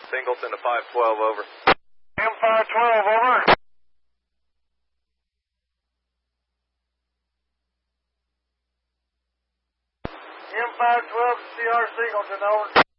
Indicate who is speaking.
Speaker 1: Singleton to 512, over.
Speaker 2: M512, over. M512 to CR Singleton, over.